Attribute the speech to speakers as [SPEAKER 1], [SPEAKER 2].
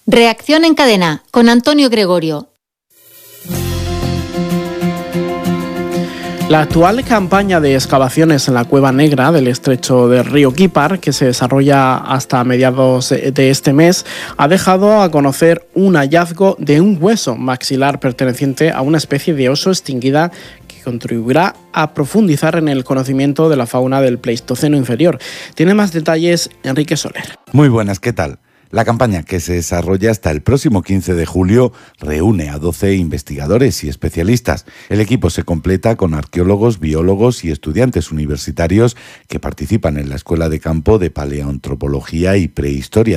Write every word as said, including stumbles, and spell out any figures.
[SPEAKER 1] Reacción en cadena con Antonio Gregorio.
[SPEAKER 2] La actual campaña de excavaciones en la Cueva Negra del estrecho del río Quípar, que se desarrolla hasta mediados de este mes, ha dejado a conocer un hallazgo de un hueso maxilar perteneciente a una especie de oso extinguida que contribuirá a profundizar en el conocimiento de la fauna del Pleistoceno inferior. Tiene más detalles Enrique Soler.
[SPEAKER 3] Muy buenas, ¿qué tal? La campaña, que se desarrolla hasta el próximo quince de julio, reúne a doce investigadores y especialistas. El equipo se completa con arqueólogos, biólogos y estudiantes universitarios que participan en la Escuela de Campo de Paleoantropología y Prehistoria